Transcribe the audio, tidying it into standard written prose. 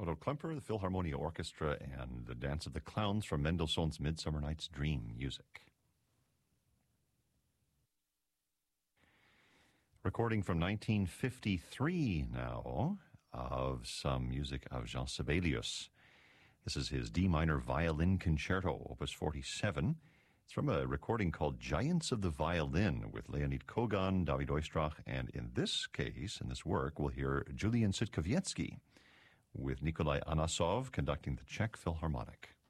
Otto Klemper, the Philharmonia Orchestra, and the Dance of the Clowns from Mendelssohn's Midsummer Night's Dream music. Recording from 1953 now of some music of Jean Sibelius. This is his D minor violin concerto, opus 47. It's from a recording called Giants of the Violin with Leonid Kogan, David Oistrakh, and in this case, in this work, we'll hear Julian Sitkowiecki with Nikolai Anasov conducting the Czech Philharmonic.